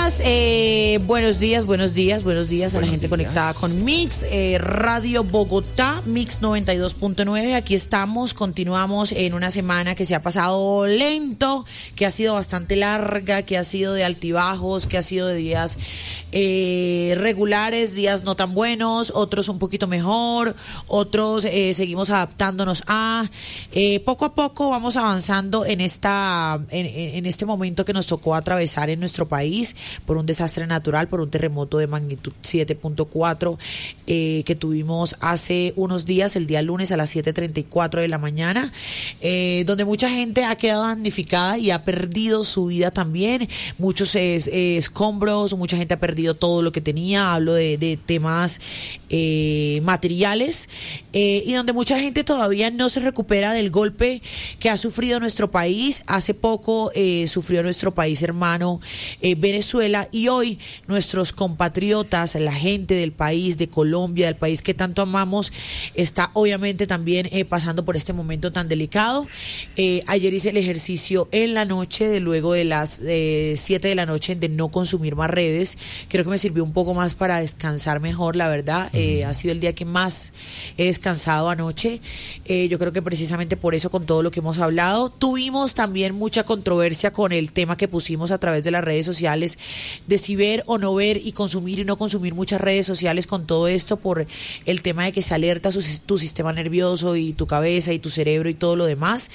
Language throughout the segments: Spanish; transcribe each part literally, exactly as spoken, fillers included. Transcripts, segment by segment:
días, eh, buenos días, buenos días, buenos días a buenos la gente días. conectada con Mix, eh, Radio Bogotá, Mix noventa y dos punto nueve. Aquí estamos, continuamos en una semana que se ha pasado lento, que ha sido bastante larga, que ha sido de altibajos, que ha sido de días eh, regulares, días no tan buenos, otros un poquito mejor, otros eh, seguimos adaptándonos a... Eh, poco a poco vamos avanzando en esta en, en este momento que nos tocó atravesar en nuestro país por un desastre natural, por un terremoto de magnitud siete punto cuatro eh, que tuvimos hace unos días, el día lunes a las siete treinta y cuatro de la mañana, eh, donde mucha gente ha quedado damnificada y ha perdido su vida también, muchos eh, eh, escombros, mucha gente ha perdido todo lo que tenía, hablo de, de temas eh, materiales, eh, y donde mucha gente todavía no se recupera del golpe que ha sufrido nuestro país. Hace poco eh, sufrió nuestro país hermano eh, Venezuela, y hoy nuestros compatriotas, la gente del país, de Colombia, del país que tanto amamos, está obviamente también eh, pasando por este momento tan delicado. Eh, ayer hice el ejercicio en la noche, de luego de las eh, siete de la noche, de no consumir más redes. Creo que me sirvió un poco más para descansar mejor, la verdad. Eh, ha sido el día que más he descansado anoche. Eh, yo creo que precisamente por eso, con todo lo que hemos hablado, tuvimos también mucha controversia con el tema que pusimos a través de las redes sociales, de si ver o no ver, y consumir y no consumir muchas redes sociales con todo esto, por el tema de que se alerta su, tu sistema nervioso y tu cabeza y tu cerebro y todo lo demás.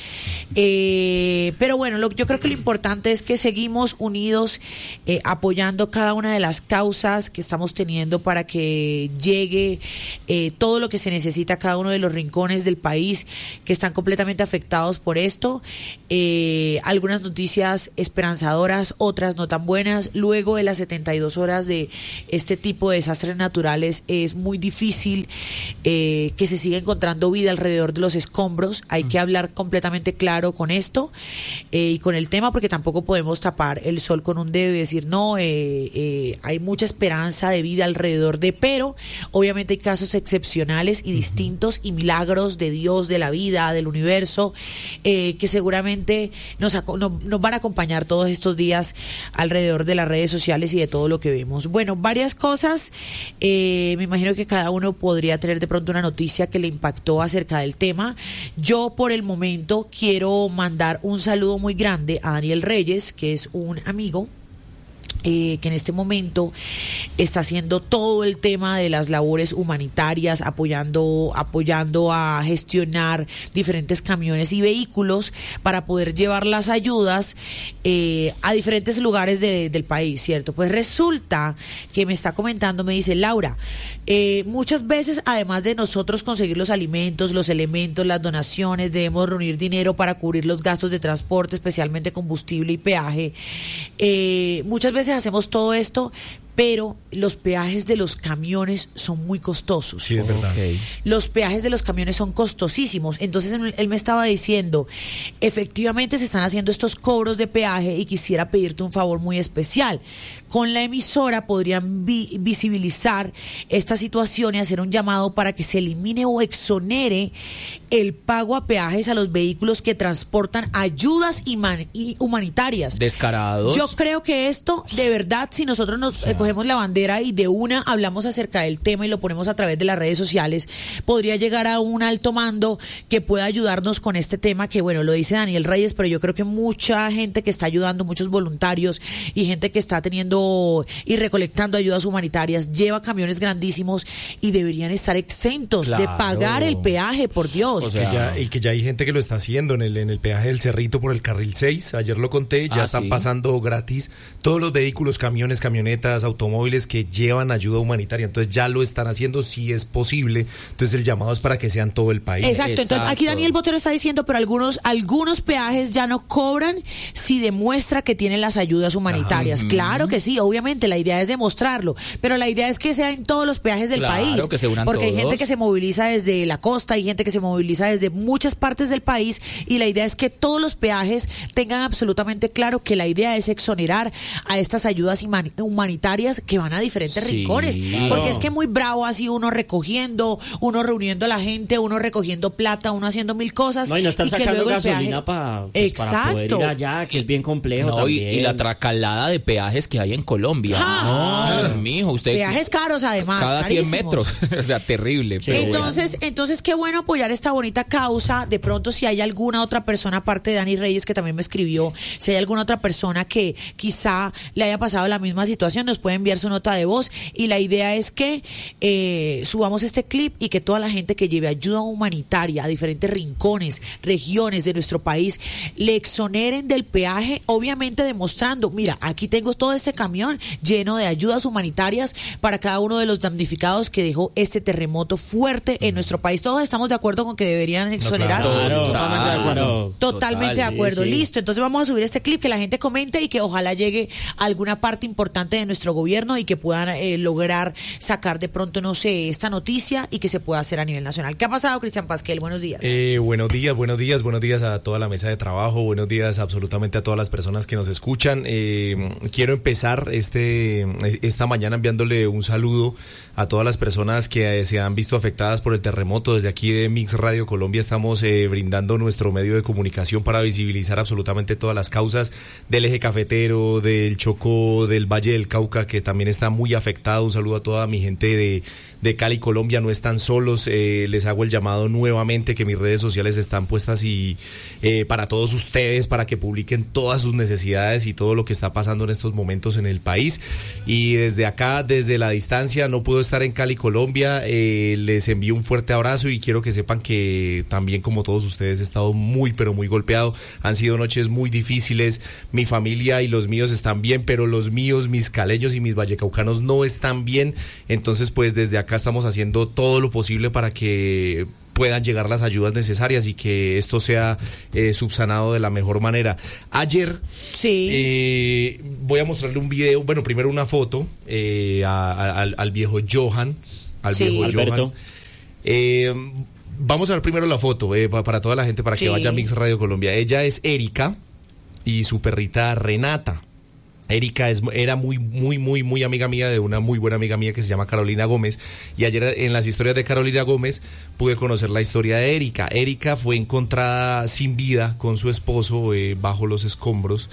Eh, pero bueno, lo, yo creo que lo importante es que seguimos unidos, eh, apoyando cada una de las causas que estamos teniendo para que llegue eh, todo lo que se necesita a cada uno de los rincones del país que están completamente afectados por esto. Eh, algunas noticias esperanzadoras, otras no tan buenas. Luego de las setenta y dos horas de este tipo de desastres naturales, es muy difícil eh, que se siga encontrando vida alrededor de los escombros. Hay que hablar completamente claro con esto eh, y con el tema, porque tampoco podemos tapar el sol con un dedo y decir no, eh, eh, hay mucha esperanza de vida alrededor de, pero obviamente hay casos excepcionales y distintos y milagros de Dios, de la vida, del universo, eh, que seguramente nos, no, nos van a acompañar todos estos días alrededor de las redes sociales y de todo lo que vemos. Bueno, varias cosas. Eh, me imagino que cada uno podría tener de pronto una noticia que le impactó acerca del tema. Yo por el momento quiero mandar un saludo muy grande a Daniel Reyes, que es un amigo Eh, que en este momento está haciendo todo el tema de las labores humanitarias, apoyando, apoyando a gestionar diferentes camiones y vehículos para poder llevar las ayudas eh, a diferentes lugares de, del país, ¿cierto? Pues resulta que me está comentando, me dice: Laura, eh, muchas veces, además de nosotros conseguir los alimentos, los elementos, las donaciones, debemos reunir dinero para cubrir los gastos de transporte, especialmente combustible y peaje. Eh, muchas veces hacemos todo esto, pero los peajes de los camiones son muy costosos. Sí, es verdad. Okay. Los peajes de los camiones son costosísimos. Entonces él me estaba diciendo, efectivamente se están haciendo estos cobros de peaje, y quisiera pedirte un favor muy especial. Con la emisora podrían vi- visibilizar esta situación y hacer un llamado para que se elimine o exonere el pago a peajes a los vehículos que transportan ayudas iman- y humanitarias. Descarados. Yo creo que esto, de verdad, si nosotros nos o sea, cogemos la bandera y de una hablamos acerca del tema y lo ponemos a través de las redes sociales, podría llegar a un alto mando que pueda ayudarnos con este tema, que bueno, lo dice Daniel Reyes, pero yo creo que mucha gente que está ayudando, muchos voluntarios y gente que está teniendo y recolectando ayudas humanitarias, lleva camiones grandísimos y deberían estar exentos claro. de pagar el peaje, por Dios. O sea, que ya, y que ya hay gente que lo está haciendo en el, en el peaje del Cerrito por el carril seis, ayer lo conté, ya ah, están ¿sí? pasando gratis todos los vehículos, camiones, camionetas, automóviles que llevan ayuda humanitaria, entonces ya lo están haciendo si es posible, entonces el llamado es para que sean todo el país. Exacto, Exacto. Entonces aquí Daniel Botero está diciendo, pero algunos algunos peajes ya no cobran si demuestra que tienen las ayudas humanitarias. Ajá. Claro que sí, obviamente la idea es demostrarlo, pero la idea es que sea en todos los peajes del claro, país, que se unan porque todos. Hay gente que se moviliza desde la costa, hay gente que se moviliza desde muchas partes del país, y la idea es que todos los peajes tengan absolutamente claro que la idea es exonerar a estas ayudas humanitarias humanitarias que van a diferentes sí, rincones. Claro. Porque es que muy bravo así uno recogiendo, uno reuniendo a la gente, uno recogiendo plata, uno haciendo mil cosas. No, y no están y sacando gasolina pa, pues, para poder ir allá, que es bien complejo no, también. Y, y la tracalada de peajes que hay en Colombia. Ah, no, mijo, usted... Peajes caros además, cada carísimos. cien metros. O sea, terrible. Pero entonces, bueno. entonces, qué bueno apoyar esta bonita causa. De pronto, si hay alguna otra persona, aparte de Dani Reyes, que también me escribió, si hay alguna otra persona que quizá le haya pasado la misma situación, nos puede enviar su nota de voz. Y la idea es que eh, subamos este clip y que toda la gente que lleve ayuda humanitaria a diferentes rincones, regiones de nuestro país, le exoneren del peaje, obviamente demostrando, mira, aquí tengo todo este camión lleno de ayudas humanitarias para cada uno de los damnificados que dejó este terremoto fuerte en nuestro país. Todos estamos de acuerdo con que deberían exonerar. No, claro, totalmente de acuerdo. Totalmente Total, de acuerdo. Sí, sí. Listo. Entonces vamos a subir este clip, que la gente comente y que ojalá llegue a alguna parte importante de nuestro gobierno y que puedan eh, lograr sacar de pronto, no sé, esta noticia y que se pueda hacer a nivel nacional. ¿Qué ha pasado, Cristian Pasquel? Buenos días. Eh, buenos días, buenos días, buenos días a toda la mesa de trabajo, buenos días absolutamente a todas las personas que nos escuchan. Eh, quiero empezar este esta mañana enviándole un saludo a todas las personas que eh, se han visto afectadas por el terremoto. Desde aquí de Mix Radio Colombia estamos eh, brindando nuestro medio de comunicación para visibilizar absolutamente todas las causas del eje cafetero, del Chocó, del Valle del Cauca, que también está muy afectado. Un saludo a toda mi gente de, de Cali, Colombia. No están solos. Eh, les hago el llamado nuevamente, que mis redes sociales están puestas y eh, para todos ustedes, para que publiquen todas sus necesidades y todo lo que está pasando en estos momentos en el país. Y desde acá, desde la distancia, no puedo estar en Cali, Colombia, eh, les envío un fuerte abrazo y quiero que sepan que también, como todos ustedes, he estado muy pero muy golpeado. Han sido noches muy difíciles. Mi familia y los míos están bien, pero los míos, mis caleños y mis vallecaucanos no están bien. Entonces, pues desde acá estamos haciendo todo lo posible para que puedan llegar las ayudas necesarias y que esto sea eh, subsanado de la mejor manera. Ayer sí. eh, voy a mostrarle un video, bueno, primero una foto eh, a, a, al, al viejo Johan, al sí. viejo Alberto. Johan. Eh, vamos a ver primero la foto eh, para, para toda la gente, para sí. que vaya a Mix Radio Colombia. Ella es Erika y su perrita Renata. Erika es, era muy, muy, muy, muy amiga mía de una muy buena amiga mía que se llama Carolina Gómez. Y ayer en las historias de Carolina Gómez pude conocer la historia de Erika. Erika fue encontrada sin vida con su esposo eh, bajo los escombros.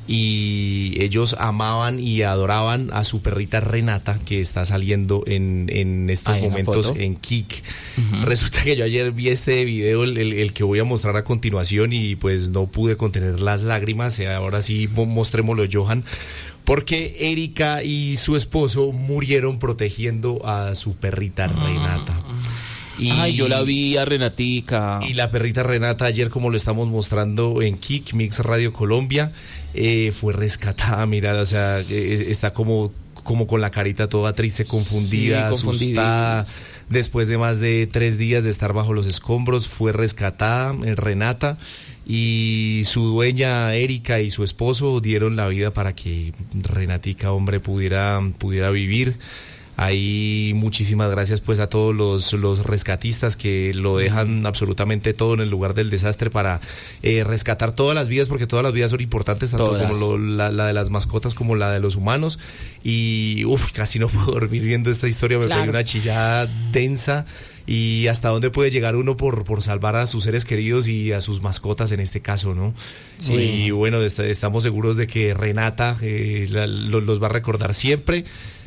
Y ellos amaban y adoraban a su perrita Renata, que está saliendo en, en estos ¿Hay momentos en Kik. Uh-huh. Resulta que yo ayer vi este video, el, el, el que voy a mostrar a continuación, y pues no pude contener las lágrimas. Ahora sí, mostrémoslo, Johan. Porque Erika y su esposo murieron protegiendo a su perrita uh-huh. Renata. Y, Ay, yo la vi a Renatica. Y la perrita Renata ayer, como lo estamos mostrando en Kik, Mix Radio Colombia, eh, fue rescatada, mira, o sea, eh, está como, como con la carita toda triste, confundida, sí, asustada. Después de más de tres días de estar bajo los escombros, fue rescatada eh, Renata. Y su dueña Erika y su esposo dieron la vida para que Renatica, hombre, pudiera, pudiera vivir. Ahí muchísimas gracias pues a todos los, los rescatistas que lo dejan absolutamente todo en el lugar del desastre para eh, rescatar todas las vidas, porque todas las vidas son importantes, tanto todas. como lo, la, la de las mascotas como la de los humanos. Y uff, casi no puedo dormir viendo esta historia, me claro. pegué una chillada densa. Y hasta dónde puede llegar uno por, por salvar a sus seres queridos y a sus mascotas en este caso, ¿no? Sí. Y bueno, est- estamos seguros de que Renata eh, la, los, los va a recordar siempre.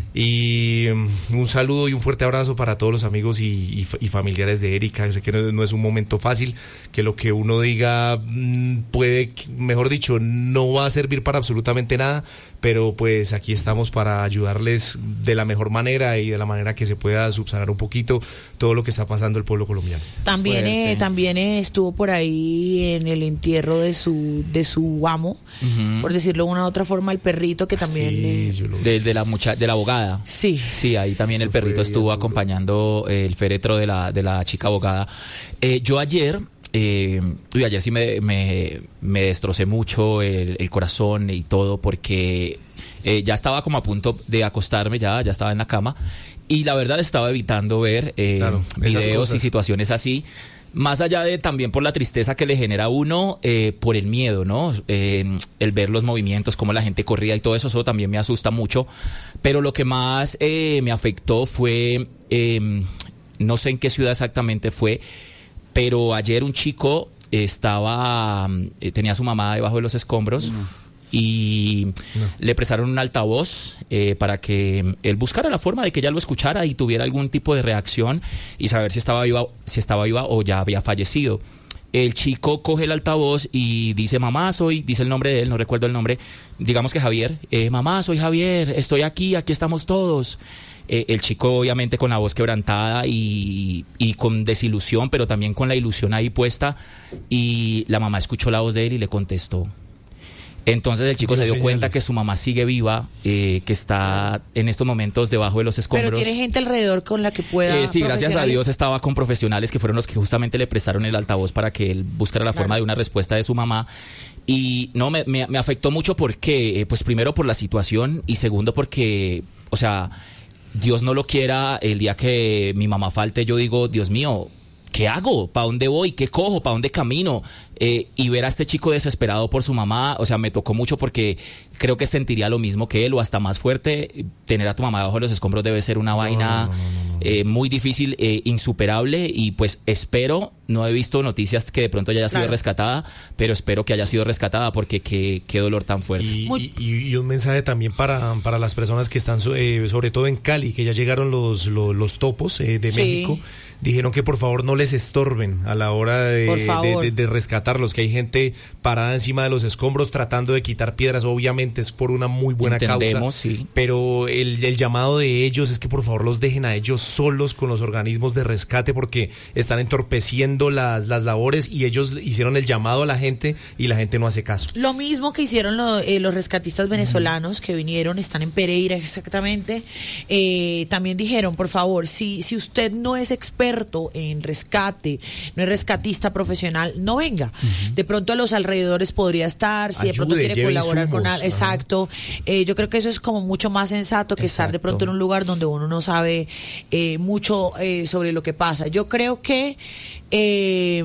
Y un saludo y un fuerte abrazo para todos los amigos y, y, y familiares de Erika. Sé que no, no es un momento fácil, que lo que uno diga puede, mejor dicho, no va a servir para absolutamente nada, pero pues aquí estamos para ayudarles de la mejor manera y de la manera que se pueda subsanar un poquito todo lo que está pasando el pueblo colombiano. También eh, también eh, estuvo por ahí en el entierro de su de su amo, uh-huh. por decirlo de una u otra forma, el perrito que también sí, le... yo lo... de, de la mucha de la abogada. Sí. Sí, ahí también Eso el perrito estuvo acompañando el féretro de la de la chica abogada. Eh, yo ayer Eh, y ayer sí me, me, me destrocé mucho el, el corazón y todo, porque eh, ya estaba como a punto de acostarme, ya, ya estaba en la cama, y la verdad estaba evitando ver eh, claro, videos y situaciones así. más allá de también por la tristeza que le genera a uno, eh, por el miedo, ¿no? Eh, el ver los movimientos, cómo la gente corría y todo eso, eso también me asusta mucho. Pero lo que más eh, me afectó fue, eh, no sé en qué ciudad exactamente fue, pero ayer un chico estaba, eh, tenía a su mamá debajo de los escombros. Mm. Y no. le prestaron un altavoz eh, para que él buscara la forma de que ella lo escuchara y tuviera algún tipo de reacción y saber si estaba viva, si estaba viva o ya había fallecido. El chico coge el altavoz y dice, mamá, soy, dice el nombre de él, no recuerdo el nombre, digamos que Javier, eh, mamá, soy Javier, estoy aquí, aquí estamos todos. Eh, el chico obviamente con la voz quebrantada y, y con desilusión, pero también con la ilusión ahí puesta, y la mamá escuchó la voz de él y le contestó. Entonces el chico se dio señales. cuenta que su mamá sigue viva, eh, que está en estos momentos debajo de los escombros. Pero tiene gente alrededor con la que pueda... Eh, sí, gracias a Dios estaba con profesionales que fueron los que justamente le prestaron el altavoz para que él buscara la claro. forma de una respuesta de su mamá. Y no, me, me, me afectó mucho porque, eh, pues primero por la situación y segundo porque, o sea, Dios no lo quiera, el día que mi mamá falte yo digo, Dios mío, ¿qué hago? ¿Para dónde voy? ¿Qué cojo? ¿Para dónde camino? Eh, y ver a este chico desesperado por su mamá, o sea, me tocó mucho porque creo que sentiría lo mismo que él o hasta más fuerte. Tener a tu mamá bajo los escombros debe ser una no, vaina no, no, no, no. Eh, muy difícil, eh, insuperable, y pues espero, no he visto noticias que de pronto ya haya claro. sido rescatada, pero espero que haya sido rescatada porque qué, qué dolor tan fuerte. Y, y, y un mensaje también para, para las personas que están eh, sobre todo en Cali, que ya llegaron los, los, los topos eh, de sí. México. Dijeron que por favor no les estorben a la hora de, de, de, de rescatarlos, que hay gente parada encima de los escombros tratando de quitar piedras, obviamente es por una muy buena Entendemos, causa, sí. pero el, el llamado de ellos es que por favor los dejen a ellos solos con los organismos de rescate porque están entorpeciendo las, las labores, y ellos hicieron el llamado a la gente y la gente no hace caso. Lo mismo que hicieron lo, eh, los rescatistas venezolanos uh-huh. que vinieron, están en Pereira exactamente, eh, también dijeron, por favor, si, si usted no es experto en rescate, no es rescatista profesional, no venga. Uh-huh. De pronto a los alrededores podría estar, si Ayude, de pronto quiere colaborar con algo. Exacto. Eh, yo creo que eso es como mucho más sensato que Exacto. estar de pronto en un lugar donde uno no sabe eh, mucho eh, sobre lo que pasa. Yo creo que eh,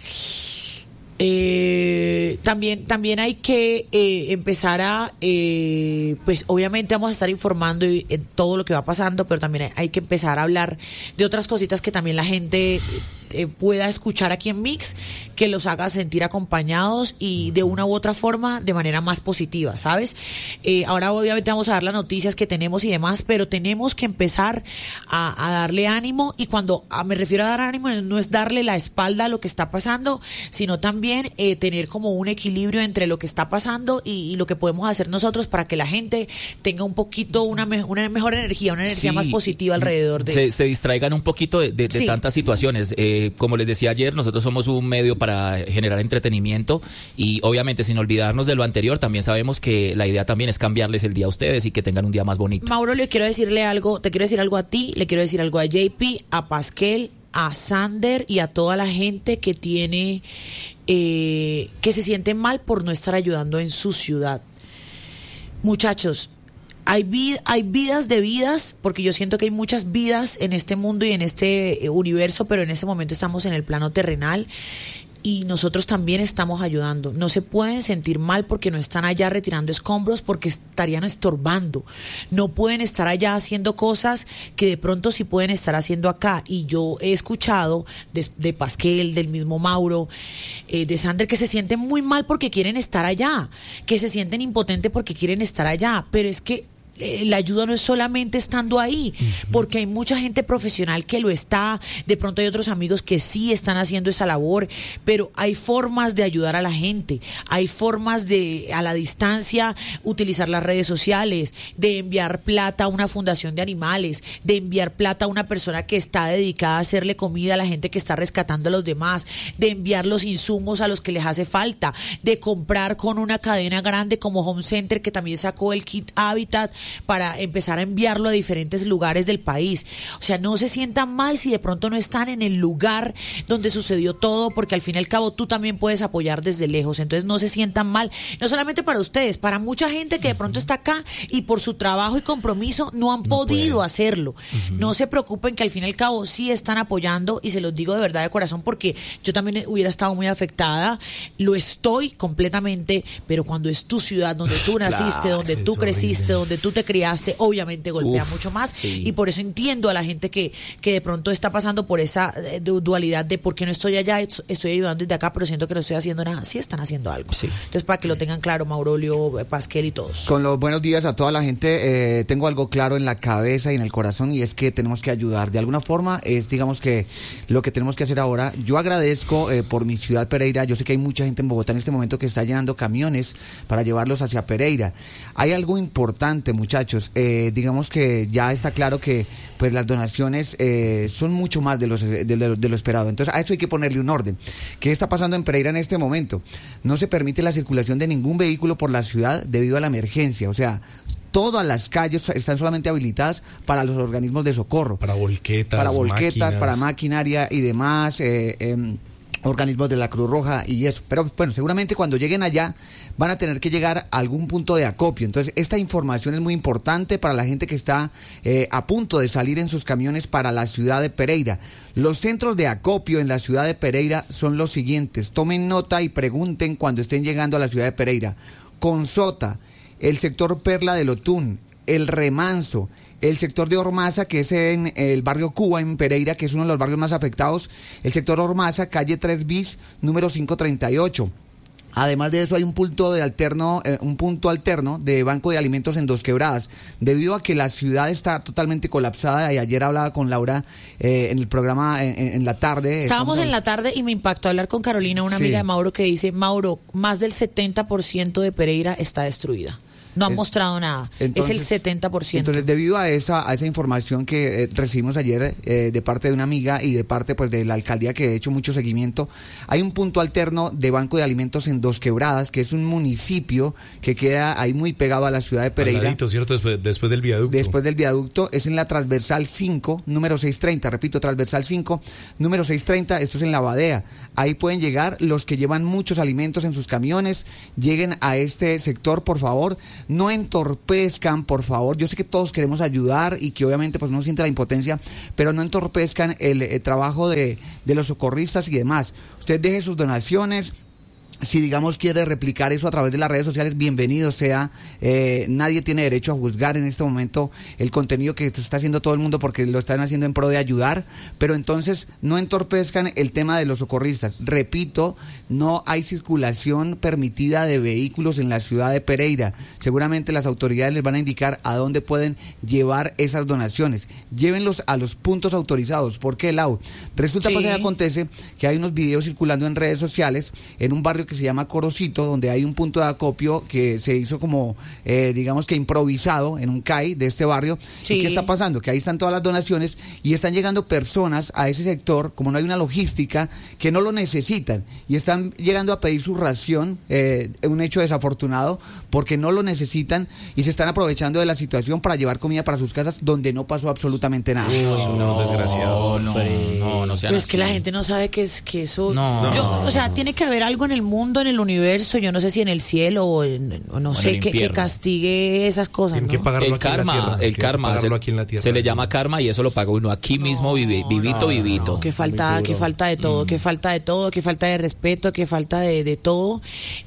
Eh, también también hay que eh, empezar a eh, pues obviamente vamos a estar informando y, eh, todo lo que va pasando, pero también hay, hay que empezar a hablar de otras cositas que también la gente eh, pueda escuchar aquí en Mix, que los haga sentir acompañados y de una u otra forma de manera más positiva, ¿sabes? Eh, ahora obviamente vamos a dar las noticias que tenemos y demás, pero tenemos que empezar a, a darle ánimo, y cuando a, me refiero a dar ánimo no es darle la espalda a lo que está pasando, sino también Eh, tener como un equilibrio entre lo que está pasando y, y lo que podemos hacer nosotros para que la gente tenga un poquito una, me, una mejor energía, una energía sí, más positiva alrededor de... Se, se distraigan un poquito de, de, de sí. tantas situaciones. Eh, como les decía ayer, nosotros somos un medio para generar entretenimiento y obviamente sin olvidarnos de lo anterior, también sabemos que la idea también es cambiarles el día a ustedes y que tengan un día más bonito. Mauro, le quiero decirle algo, te quiero decir algo a ti, le quiero decir algo a J P, a Pasquel, a Sander y a toda la gente que tiene eh, que se siente mal por no estar ayudando en su ciudad. Muchachos, hay, vid- hay vidas de vidas, porque yo siento que hay muchas vidas en este mundo y en este universo, pero en este momento estamos en el plano terrenal y nosotros también estamos ayudando. No se pueden sentir mal porque no están allá retirando escombros, porque estarían estorbando. No pueden estar allá haciendo cosas que de pronto sí pueden estar haciendo acá. Y yo he escuchado de, de Pasquel, del mismo Mauro, eh, de Sander, que se sienten muy mal porque quieren estar allá, que se sienten impotentes porque quieren estar allá. Pero es que la ayuda no es solamente estando ahí, porque hay mucha gente profesional que lo está, de pronto hay otros amigos que sí están haciendo esa labor, pero hay formas de ayudar a la gente, hay formas de, a la distancia, utilizar las redes sociales, de enviar plata a una fundación de animales, de enviar plata a una persona que está dedicada a hacerle comida a la gente que está rescatando a los demás, de enviar los insumos a los que les hace falta, de comprar con una cadena grande como Home Center, que también sacó el kit Habitat, para empezar a enviarlo a diferentes lugares del país. O sea, no se sientan mal si de pronto no están en el lugar donde sucedió todo, porque al fin y al cabo tú también puedes apoyar desde lejos. Entonces no se sientan mal, no solamente para ustedes, para mucha gente que de pronto está acá y por su trabajo y compromiso no han no podido puede. hacerlo. Uh-huh. No se preocupen, que al fin y al cabo sí están apoyando, y se los digo de verdad de corazón, porque yo también hubiera estado muy afectada, lo estoy completamente, pero cuando es tu ciudad, donde tú naciste, claro, donde tú creciste, horrible. donde tú te criaste, obviamente golpea Uf, mucho más, sí. y por eso entiendo a la gente que, que de pronto está pasando por esa dualidad de por qué no estoy allá, estoy ayudando desde acá, pero siento que no estoy haciendo nada. Sí están haciendo algo. Sí. Entonces, para que lo tengan claro, Maurolio, Pasquel y todos. Con los buenos días a toda la gente, eh, tengo algo claro en la cabeza y en el corazón, y es que tenemos que ayudar. De alguna forma, es digamos que lo que tenemos que hacer ahora. Yo agradezco eh, por mi ciudad, Pereira. Yo sé que hay mucha gente en Bogotá en este momento que está llenando camiones para llevarlos hacia Pereira. Hay algo importante, muchachos. Eh, digamos que ya está claro que pues las donaciones eh, son mucho más de, los, de, lo, de lo esperado. Entonces, a esto hay que ponerle un orden. ¿Qué está pasando en Pereira en este momento? No se permite la circulación de ningún vehículo por la ciudad debido a la emergencia. O sea, todas las calles están solamente habilitadas para los organismos de socorro. Para volquetas, Para volquetas, máquinas. para maquinaria y demás, eh, eh, organismos de la Cruz Roja y eso. Pero bueno, seguramente cuando lleguen allá van a tener que llegar a algún punto de acopio. Entonces, esta información es muy importante para la gente que está eh, a punto de salir en sus camiones para la ciudad de Pereira. Los centros de acopio en la ciudad de Pereira son los siguientes. Tomen nota y pregunten cuando estén llegando a la ciudad de Pereira. Consota, el sector Perla del Otún, el Remanso, el sector de Ormaza, que es en el barrio Cuba, en Pereira, que es uno de los barrios más afectados, el sector Ormaza, calle tres bis, número quinientos treinta y ocho. Además de eso, hay un punto de alterno, eh, un punto alterno de banco de alimentos en Dos Quebradas, debido a que la ciudad está totalmente colapsada. Y ayer hablaba con Laura eh, en el programa en, en la tarde. Estábamos en la tarde y me impactó hablar con Carolina, una sí. amiga de Mauro, que dice: Mauro, más del setenta por ciento de Pereira está destruida. No han mostrado nada, entonces, es el setenta por ciento. Entonces, debido a esa a esa información que eh, recibimos ayer eh, de parte de una amiga y de parte pues de la alcaldía, que he hecho mucho seguimiento, hay un punto alterno de banco de alimentos en Dos Quebradas, que es un municipio que queda ahí muy pegado a la ciudad de Pereira. Ladito, ¿cierto? Después, después del viaducto. Después del viaducto, es en la transversal cinco, número seiscientos treinta, repito, transversal cinco, número seiscientos treinta, esto es en La Badea. Ahí pueden llegar los que llevan muchos alimentos en sus camiones, lleguen a este sector, por favor. No entorpezcan, por favor. Yo sé que todos queremos ayudar y que obviamente pues no siente la impotencia, pero no entorpezcan el, el trabajo de, de los socorristas y demás. Usted deje sus donaciones. Si, digamos, quiere replicar eso a través de las redes sociales, bienvenido sea. Eh, nadie tiene derecho a juzgar en este momento el contenido que está haciendo todo el mundo, porque lo están haciendo en pro de ayudar. Pero entonces no entorpezcan el tema de los socorristas. Repito, no hay circulación permitida de vehículos en la ciudad de Pereira. Seguramente las autoridades les van a indicar a dónde pueden llevar esas donaciones. Llévenlos a los puntos autorizados. ¿Por qué, Lau? Resulta sí. pues que acontece que hay unos videos circulando en redes sociales en un barrio que se llama Corocito, donde hay un punto de acopio que se hizo como, eh, digamos que improvisado en un C A I de este barrio. Sí. ¿Y qué está pasando? Que ahí están todas las donaciones y están llegando personas a ese sector, como no hay una logística, que no lo necesitan y están llegando a pedir su ración, eh, un hecho desafortunado, porque no lo necesitan y se están aprovechando de la situación para llevar comida para sus casas, donde no pasó absolutamente nada. Uy, no, no, desgraciado. No, no, no sean Pero es así. que la gente no sabe que es que eso... No, yo, no, o sea, no. tiene que haber algo en el mundo, en el universo, yo no sé si en el cielo o, en, o no o sé, que, que castigue esas cosas, ¿no? Que pagarlo el aquí karma, en la tierra. el karma, se, aquí en la tierra. se le llama karma y eso lo paga uno aquí mismo, vive, vivito, no, vivito. No, qué falta, qué falta de todo, mm. qué falta de todo, qué falta de respeto, qué falta de, de todo.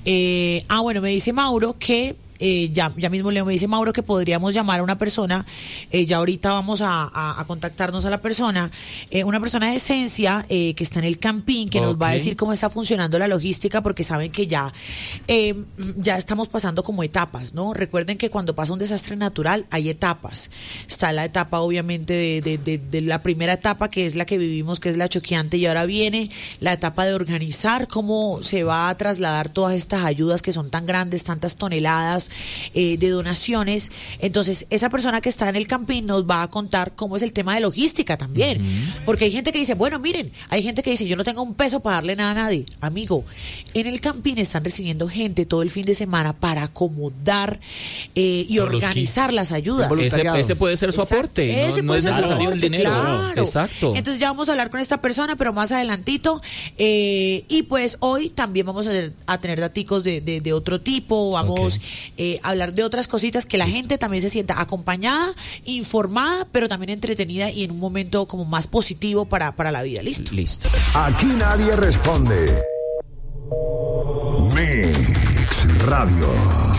Eh, ah, bueno, me dice Mauro que Eh, ya, ya mismo Leo me dice Mauro que podríamos llamar a una persona, eh, ya ahorita vamos a, a, a contactarnos a la persona, eh, una persona de Esencia eh, que está en el Campín, que okay. nos va a decir cómo está funcionando la logística, porque saben que ya, eh, ya estamos pasando como etapas, ¿no? Recuerden que cuando pasa un desastre natural hay etapas. Está la etapa obviamente de, de, de, de la primera etapa, que es la que vivimos, que es la choqueante, y ahora viene la etapa de organizar cómo se va a trasladar todas estas ayudas que son tan grandes, tantas toneladas, eh, de donaciones. Entonces, esa persona que está en el Campín nos va a contar cómo es el tema de logística también. Uh-huh. Porque hay gente que dice, bueno, miren, hay gente que dice, yo no tengo un peso para darle nada a nadie. Amigo, en el Campín están recibiendo gente todo el fin de semana para acomodar eh, y Por organizar las ayudas. Ese, ese puede ser su Exacto. aporte, ese no, no es necesario el dinero. Claro. Exacto. Entonces ya vamos a hablar con esta persona, pero más adelantito. Eh, y pues hoy también vamos a tener, a tener daticos de, de, de otro tipo, vamos okay. eh, a hablar de otras cositas que la Listo. gente también se sienta acompañada, informada, pero también entretenida y en un momento como más positivo para, para la vida. ¿Listo? Listo. Aquí nadie responde. Mix Radio.